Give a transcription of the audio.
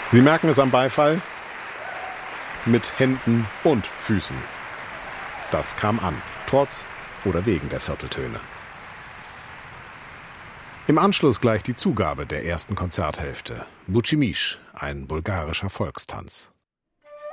Sie merken es am Beifall. Mit Händen und Füßen. Das kam an, trotz oder wegen der Vierteltöne. Im Anschluss gleich die Zugabe der ersten Konzerthälfte. Bucimish, ein bulgarischer Volkstanz.